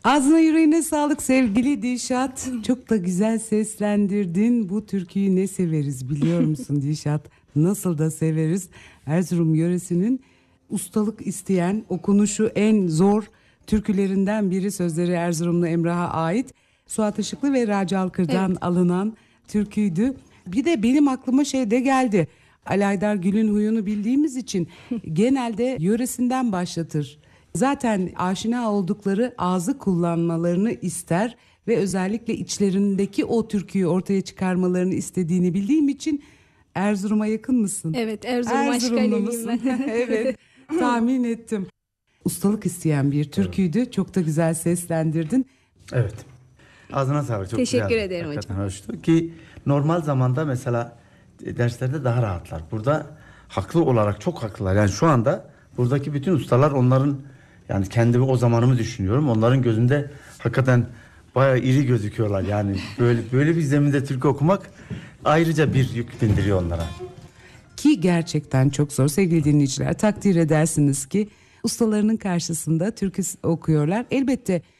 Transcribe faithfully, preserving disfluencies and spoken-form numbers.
Ağzına yüreğine sağlık sevgili Dilşat. Çok da güzel seslendirdin. Bu türküyü ne severiz biliyor musun Dilşat? Nasıl da severiz. Erzurum yöresinin ustalık isteyen, okunuşu en zor türkülerinden biri. Sözleri Erzurumlu Emrah'a ait. Suat Işıklı ve Raci Alkır'dan evet. alınan türküydü. Bir de benim aklıma şey de geldi. Alaydar Gül'ün huyunu bildiğimiz için genelde yöresinden başlatır. Zaten aşina oldukları ağzı kullanmalarını ister ve özellikle içlerindeki o türküyü ortaya çıkarmalarını istediğini bildiğim için Erzurum'a yakın mısın? Evet, Erzurum Aşkaleliyim ben. Evet, tahmin ettim. Ustalık isteyen bir türküydü. Evet. Çok da güzel seslendirdin. Evet. Ağzına sağlık. Çok Teşekkür güzel. ederim Hakikaten hocam. Hoştu ki normal zamanda mesela derslerde daha rahatlar. Burada haklı olarak çok haklılar. Yani şu anda buradaki bütün ustalar onların, yani kendimi o zamanımı düşünüyorum. Onların gözünde hakikaten bayağı iri gözüküyorlar. Yani böyle böyle bir zeminde türkü okumak ayrıca bir yük bindiriyor onlara. Ki gerçekten çok zor sevgili dinleyiciler. Takdir edersiniz ki ustalarının karşısında türkü okuyorlar. Elbette